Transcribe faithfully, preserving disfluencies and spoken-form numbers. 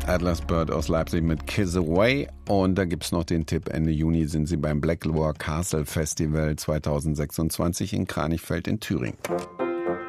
Atlas Bird aus Leipzig mit Kiss Away. Und da gibt's noch den Tipp, Ende Juni sind sie beim Blacklower Castle Festival zweitausendsechsundzwanzig in Kranichfeld in Thüringen.